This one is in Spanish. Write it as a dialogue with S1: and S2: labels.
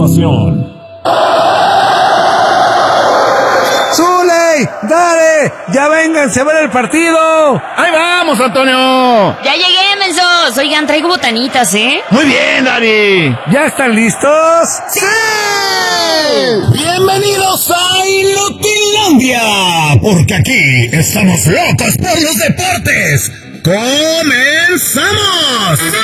S1: información.
S2: ¡Zule! ¡Dale! ¡Ya vénganse a ver el partido!
S3: ¡Ahí vamos, Antonio!
S4: Ya llegué, mensos. Oigan, traigo botanitas, ¿eh?
S3: Muy bien, Dari.
S2: ¿Ya están listos?
S1: ¡Sí! Bienvenidos a Inutilandia, porque aquí estamos locos por los deportes. ¡Comenzamos!